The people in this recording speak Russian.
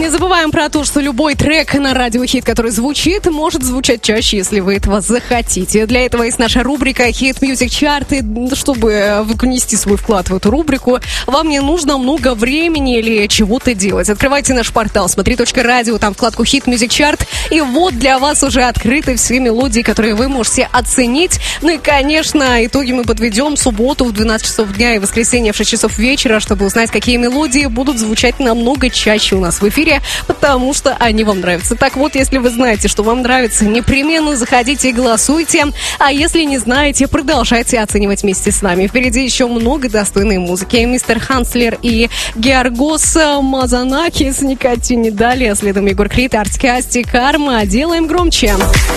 не забываем про то, что любой трек на радиохит, который звучит, может звучать чаще, если вы этого захотите. Для этого есть наша рубрика Hit Music Chart. И чтобы внести свой вклад в эту рубрику, вам не нужно много времени или чего-то делать. Открывайте наш портал смотри.радио, там вкладку Hit Music Chart. И вот для вас уже открыты все мелодии, которые вы можете оценить. Ну и, конечно, итоги мы подведем в субботу в 12 часов дня и воскресенье в 6 часов вечера, чтобы узнать, какие мелодии будут звучать намного чаще у нас в эфире, потому что они вам нравятся. Так вот, если вы знаете, что вам нравится, непременно заходите и голосуйте. А если не знаете, продолжайте оценивать вместе с нами. Впереди еще много достойной музыки. Мистер Ханслер и Георгос Мазанакис, Никотини, далее. Следом Егор Крид, Артик Асти, Карма. Делаем громче.